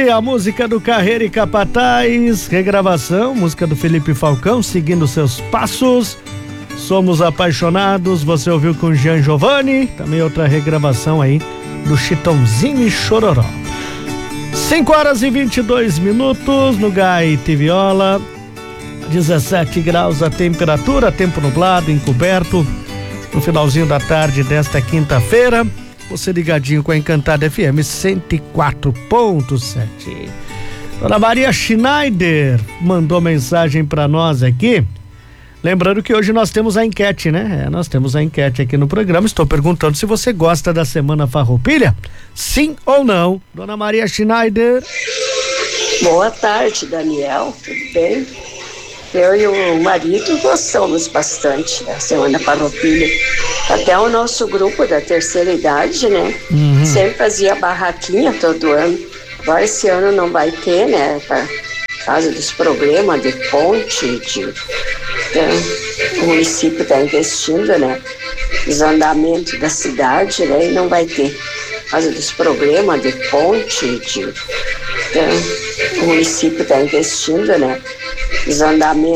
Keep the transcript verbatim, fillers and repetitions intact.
Oi, a música do Carreira e Capataz, regravação, música do Felipe Falcão, Seguindo Seus Passos. Somos Apaixonados, você ouviu com Jean Giovanni, também outra regravação aí do Chitãozinho e Chororó. cinco horas e vinte e dois minutos no Gaite Viola, dezessete graus a temperatura, tempo nublado, encoberto, no finalzinho da tarde desta quinta-feira. Você ligadinho com a Encantada F M cento e quatro ponto sete. Dona Maria Schneider mandou mensagem para nós aqui. Lembrando que hoje nós temos a enquete, né? É, nós temos a enquete aqui no programa. Estou perguntando se você gosta da Semana Farroupilha. Sim ou não? Dona Maria Schneider. Boa tarde, Daniel. Tudo bem? Eu e o marido gostamos bastante da Semana Farroupilha. Até o nosso grupo da terceira idade, né? Uhum. Sempre fazia barraquinha todo ano. Agora esse ano não vai ter, né? Por causa dos problemas de ponte, de, de, o município está investindo, né? Os andamentos da cidade, né? E não vai ter. Por causa dos problemas de ponte, de, de, o município está investindo, né? Os andamentos